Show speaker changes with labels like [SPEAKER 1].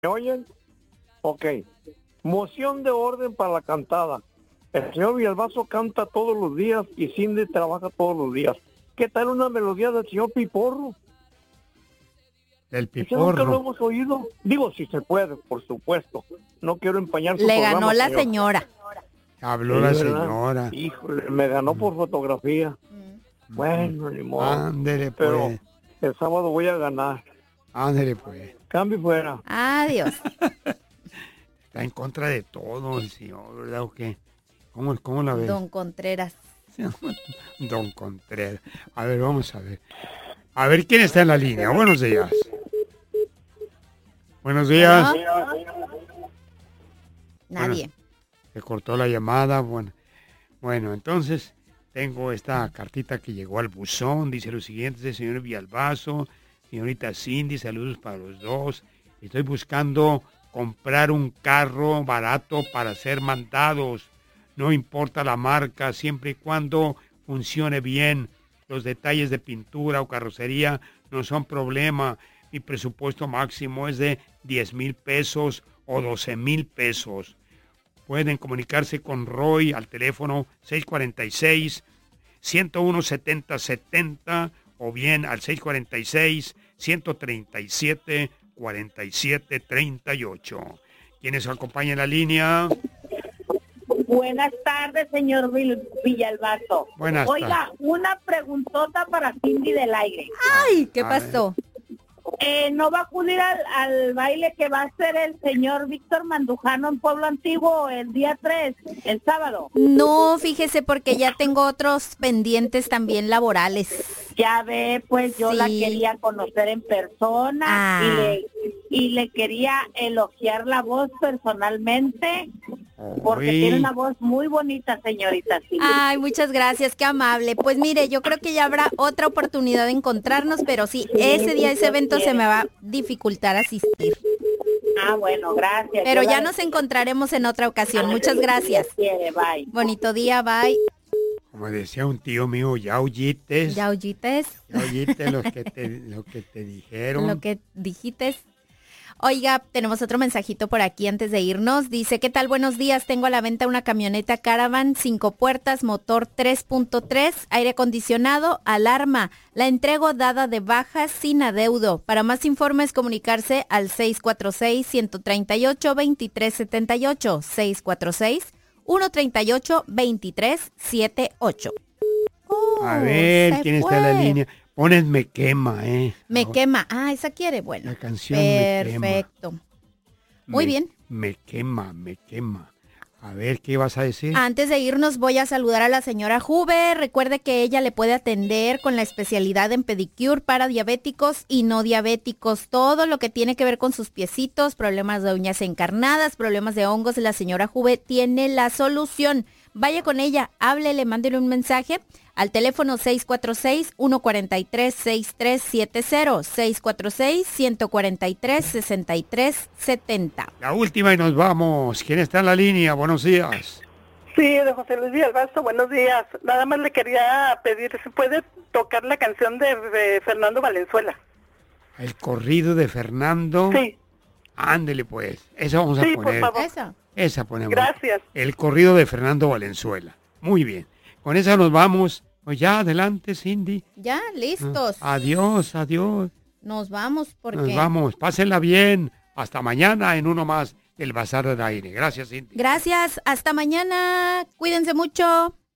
[SPEAKER 1] ¿Me oyen? Ok. Moción de orden para la cantada. El señor Villalbazo canta todos los días y Cindy trabaja todos los días. ¿Qué tal una melodía del señor Piporro?
[SPEAKER 2] Del
[SPEAKER 1] Eso nunca lo
[SPEAKER 2] Piporro.
[SPEAKER 1] hemos oído. Digo, si se puede, por supuesto. No quiero empañar su
[SPEAKER 3] Le
[SPEAKER 1] programa,
[SPEAKER 3] ganó la
[SPEAKER 1] señor.
[SPEAKER 3] señora.
[SPEAKER 2] Habló
[SPEAKER 1] Sí,
[SPEAKER 2] la
[SPEAKER 1] ¿verdad?
[SPEAKER 2] señora.
[SPEAKER 1] Híjole, me ganó por fotografía. Bueno, ni modo.
[SPEAKER 2] Ándele
[SPEAKER 1] Pero
[SPEAKER 2] pues.
[SPEAKER 1] el sábado voy a ganar.
[SPEAKER 2] Ándele pues.
[SPEAKER 1] Cambio fuera.
[SPEAKER 3] Adiós.
[SPEAKER 2] Está en contra de todo el señor, ¿verdad o qué? ¿Cómo la ves?
[SPEAKER 3] Don Contreras.
[SPEAKER 2] Don Contreras. A ver, vamos a ver. A ver quién está en la línea. Buenos días. Buenos días.
[SPEAKER 3] Nadie.
[SPEAKER 2] Se cortó la llamada. Bueno, entonces tengo esta cartita que llegó al buzón. Dice lo siguiente: del señor Villalbazo, señorita Cindy, saludos para los dos. Estoy buscando comprar un carro barato para ser mandados. No importa la marca, siempre y cuando funcione bien. Los detalles de pintura o carrocería no son problema. Mi presupuesto máximo es de 10,000 pesos o 12,000 pesos. Pueden comunicarse con Roy al teléfono 646-101-7070 o bien al 646-137-4738. ¿Quiénes acompañan la línea?
[SPEAKER 4] Buenas tardes, señor Villalbazo.
[SPEAKER 2] Buenas
[SPEAKER 4] Oiga,
[SPEAKER 2] tardes.
[SPEAKER 4] una preguntota para Cindy del aire.
[SPEAKER 3] Ay, ¿qué
[SPEAKER 2] A ver.
[SPEAKER 3] pasó?
[SPEAKER 4] ¿No va a acudir al baile que va a hacer el señor Víctor Mandujano en Pueblo Antiguo el día 3, el sábado?
[SPEAKER 3] No, fíjese, porque ya tengo otros pendientes también laborales.
[SPEAKER 4] Ya ve, pues yo la
[SPEAKER 3] Sí.
[SPEAKER 4] quería conocer en persona
[SPEAKER 3] Ah.
[SPEAKER 4] y le quería elogiar la voz personalmente, porque
[SPEAKER 2] Uy.
[SPEAKER 4] tiene una voz muy bonita, señorita Cindy.
[SPEAKER 3] Ay, muchas gracias, qué amable. Pues mire, yo creo que ya habrá otra oportunidad de encontrarnos, pero sí, ese día, ese evento se me va a dificultar asistir.
[SPEAKER 4] Ah, bueno, gracias.
[SPEAKER 3] Pero
[SPEAKER 4] Yo
[SPEAKER 3] ya
[SPEAKER 4] la-
[SPEAKER 3] nos encontraremos en otra ocasión. Muchas gracias.
[SPEAKER 4] Quiere, bye.
[SPEAKER 3] Bonito día, bye.
[SPEAKER 2] Como decía un tío mío, ya oyites.
[SPEAKER 3] Ya oyites
[SPEAKER 2] Ya oyites lo que te dijeron.
[SPEAKER 3] lo que dijiste. Oiga, tenemos otro mensajito por aquí antes de irnos. Dice, ¿qué tal? Buenos días. Tengo a la venta una camioneta Caravan, 5 puertas, motor 3.3, aire acondicionado, alarma. La entrego dada de baja sin adeudo. Para más informes, comunicarse al 646-138-2378. 646-138-2378.
[SPEAKER 2] A ver,
[SPEAKER 3] se
[SPEAKER 2] ¿quién está en la
[SPEAKER 3] fue.
[SPEAKER 2] línea? Pones Me Quema,
[SPEAKER 3] Me
[SPEAKER 2] Ahora,
[SPEAKER 3] quema. Ah, esa quiere. Bueno.
[SPEAKER 2] La canción Me Quema.
[SPEAKER 3] Perfecto. Muy bien.
[SPEAKER 2] Me quema. A ver, ¿qué vas a decir?
[SPEAKER 3] Antes de irnos voy a saludar a la señora Juve. Recuerde que ella le puede atender con la especialidad en pedicure para diabéticos y no diabéticos. Todo lo que tiene que ver con sus piecitos, problemas de uñas encarnadas, problemas de hongos, la señora Juve tiene la solución. Vaya con ella, háblele, mándele un mensaje al teléfono 646-143-6370, 646-143-6370.
[SPEAKER 2] La última y nos vamos. ¿Quién está en la línea? Buenos días.
[SPEAKER 5] Sí, de José Luis Villalbazo, buenos días. Nada más le quería pedir si puede tocar la canción de Fernando Valenzuela.
[SPEAKER 2] El corrido de Fernando.
[SPEAKER 5] Sí,
[SPEAKER 2] Ándele pues. Esa vamos a
[SPEAKER 5] sí, por
[SPEAKER 2] poner.
[SPEAKER 5] favor.
[SPEAKER 3] Eso.
[SPEAKER 2] Esa ponemos.
[SPEAKER 5] Gracias.
[SPEAKER 2] El corrido de Fernando Valenzuela. Muy bien. Con esa nos vamos. Pues ya, adelante, Cindy.
[SPEAKER 3] Ya, listos.
[SPEAKER 2] Adiós.
[SPEAKER 3] Nos vamos porque...
[SPEAKER 2] Nos vamos. Pásenla bien. Hasta mañana en uno más del Bazar del Aire. Gracias, Cindy.
[SPEAKER 3] Gracias, hasta mañana. Cuídense mucho.